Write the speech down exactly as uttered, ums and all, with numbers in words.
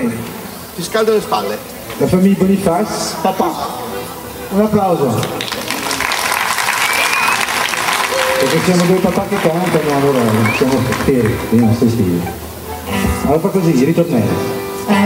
Bene. Ti scaldo le spalle. La famiglia Boniface. Papà. Un applauso. Perché siamo due papà che cantano, allora siamo per i nostri stili. Allora fa così, ritornello.